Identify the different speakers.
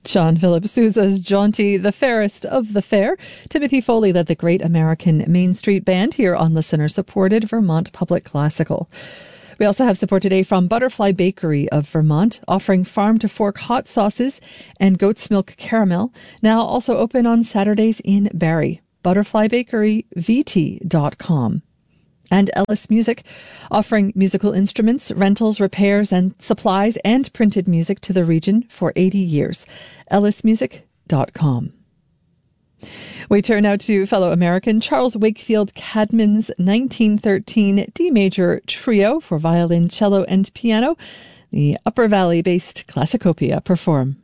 Speaker 1: Sean Philip Sousa's Jaunty, the fairest of the fair. Timothy Foley led the Great American Main Street Band here on listener-supported Vermont Public Classical. We also have support today from Butterfly Bakery of Vermont, offering farm-to-fork hot sauces and goat's milk caramel, now also open on Saturdays in Barrie. ButterflyBakeryVT.com. And Ellis Music, offering musical instruments, rentals, repairs, and supplies and printed music to the region for 80 years. EllisMusic.com. We turn now to fellow American Charles Wakefield Cadman's 1913 D major trio for violin, cello, and piano. The Upper Valley-based Classicopia perform.